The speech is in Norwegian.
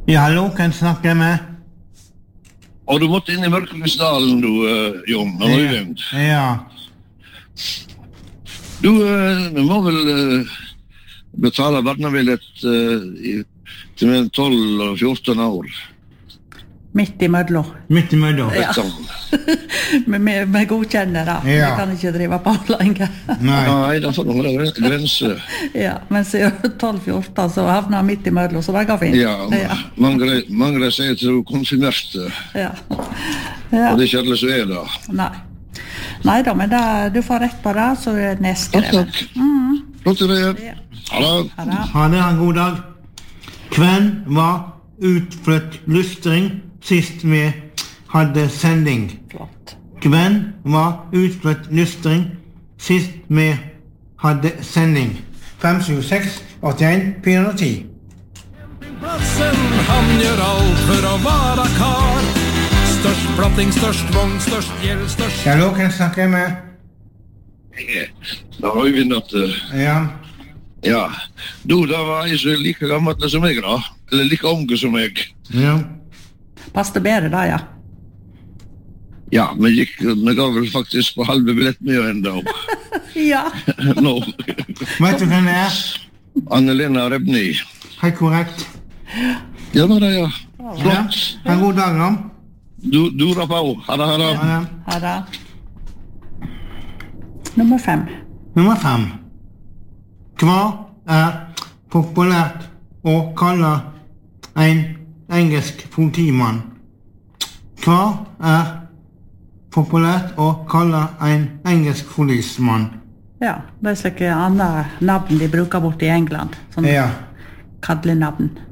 Ja, hallo, kan jeg snakke med? Og du måtte inn i Mørkeløsdalen, du, Jon, når du ringt. Ja. Du må vel betale barnebillett til med 12 og 14 år. Midt i mødlo. Midt i mødlo. Ja. Vi godkjenner det. Vi kan ikke drive på lenger. Nei, da får du være grense. Ja, men siden 12-14 så havner midt i mødlo, så det går fint. Ja, mange sier at du konfirmerte. Ja. Og det er ikke alle som er det. Nei da, men du får rett på det, så er det nedskrevet. Takk. Flott til det. Ha det. Ha det, en god dag. Hvem var utflytt lystring sist vi hadde sending? Flott. Hvem var utflytt lystring sist vi hadde sending? 576 81 410. Han gjør alt for å være kar. Størst platting, størst vogn, størst gjeld, størst... Hallo, kan jeg snakke med? Da har vi natt. Ja. Ja. Du, da var jeg så like gammel som meg, da. Eller like unge som meg. Ja. Passte bedre da, ja. Ja, men vi gav vel faktisk på halve billett mye enda. Ja. Nå. Vet du hvem det er? Anne-Lena Rebni. Helt korrekt. Ja, det er ja. Flott. Ha en god dag, da. Du rappa også. Ha det. Ha det. Nummer 5. Nummer 5. Hva er populært å kalle en engelsk politimann? Hva er populært å kalle en engelsk policemann? Ja, det er slik andre navn de bruker bort i England. Sånn kallenavn.